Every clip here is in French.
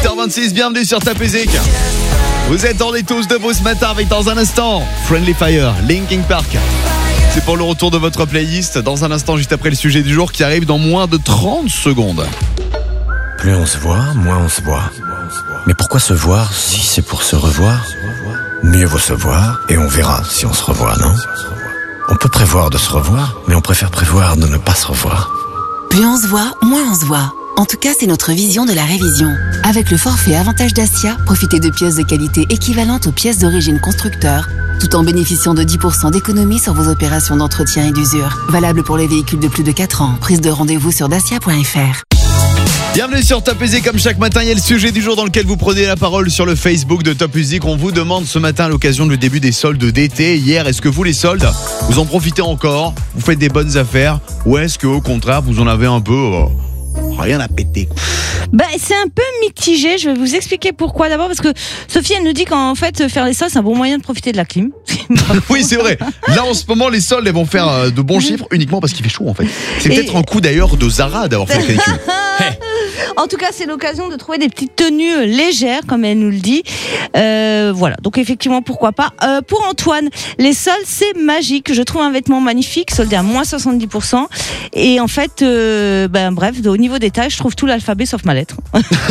8h26, bienvenue sur Top Music. Vous êtes dans les tous de vous ce matin avec dans un instant Friendly Fire, Linkin Park. C'est pour le retour de votre playlist dans un instant juste après le sujet du jour qui arrive dans moins de 30 secondes. Plus on se voit, moins on se voit. Mais pourquoi se voir si c'est pour se revoir? Mieux vaut se voir et on verra si on se revoit, non? On peut prévoir de se revoir, mais on préfère prévoir de ne pas se revoir. Plus on se voit, moins on se voit. En tout cas, c'est notre vision de la révision. Avec le forfait Avantage Dacia, profitez de pièces de qualité équivalentes aux pièces d'origine constructeur, tout en bénéficiant de 10% d'économie sur vos opérations d'entretien et d'usure. Valable pour les véhicules de plus de 4 ans. Prise de rendez-vous sur dacia.fr. Bienvenue sur Top Music, comme chaque matin, il y a le sujet du jour dans lequel vous prenez la parole sur le Facebook de Top Music. On vous demande ce matin à l'occasion du début des soldes d'été. Hier, est-ce que vous, les soldes, vous en profitez encore? Vous faites des bonnes affaires? Ou est-ce qu'au contraire, vous en avez un peu rien à péter? C'est un peu mitigé, je vais vous expliquer pourquoi. D'abord parce que Sophie, elle nous dit qu'en fait faire les soldes, c'est un bon moyen de profiter de la clim. Oui, c'est vrai. Là en ce moment, les soldes, elles vont faire de bons chiffres uniquement parce qu'il fait chaud en fait. C'est peut-être un coup d'ailleurs de Zara d'avoir fait la canicule. En tout cas, c'est l'occasion de trouver des petites tenues légères, comme elle nous le dit. Voilà, donc effectivement, pourquoi pas. Pour Antoine, les soldes, c'est magique. Je trouve un vêtement magnifique, soldé à moins 70%. Et en fait, bref, au niveau des tailles, je trouve tout l'alphabet sauf ma lettre.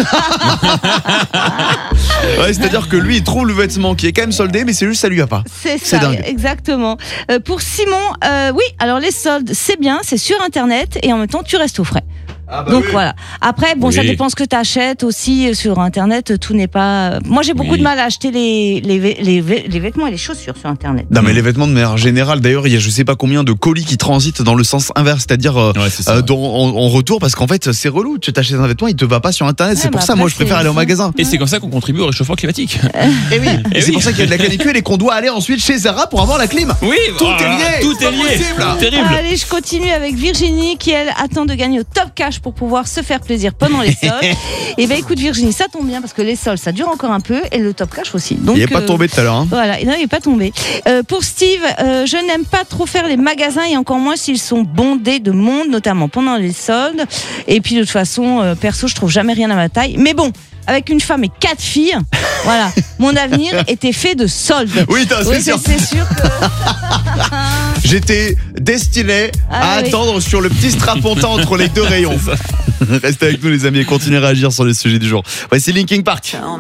Ouais, c'est-à-dire que lui, il trouve le vêtement qui est quand même soldé, mais c'est juste ça lui va pas. C'est ça, dingue. Exactement. Pour Simon, oui, alors les soldes, c'est bien, c'est sur Internet et en même temps, tu restes au frais. Donc voilà. Après, ça dépend ce que tu achètes aussi sur Internet. Tout n'est pas. Moi, j'ai beaucoup de mal à acheter les vêtements et les chaussures sur Internet. Non, mais les vêtements de manière générale, d'ailleurs, il y a je sais pas combien de colis qui transitent dans le sens inverse, c'est-à-dire en retour, parce qu'en fait, c'est relou. Tu t'achètes un vêtement, il te va pas sur Internet. C'est pour ça, moi, je préfère aller au magasin. Et c'est comme ça qu'on contribue au réchauffement climatique. Et oui. Et c'est pour ça qu'il y a de la canicule et qu'on doit aller ensuite chez Zara pour avoir la clim. Oui, tout est lié. Tout est lié. Terrible. Allez, je continue avec Virginie qui, elle, attend de gagner au top cash pour pouvoir se faire plaisir pendant les soldes. Et écoute Virginie, ça tombe bien parce que les soldes, ça dure encore un peu et le top cash aussi. Donc, il n'est pas tombé tout à l'heure. Hein. Voilà, non, il n'est pas tombé. Pour Steve, je n'aime pas trop faire les magasins et encore moins s'ils sont bondés de monde, notamment pendant les soldes. Et puis de toute façon, perso, je trouve jamais rien à ma taille. Mais bon, avec une femme et 4 filles, voilà, mon avenir était fait de soldes. Oui, c'est sûr. C'est sûr que... J'étais destiné à attendre sur le petit strapontin entre les deux rayons. Restez avec nous les amis et continuez à réagir sur les sujets du jour. Voici Linkin Park.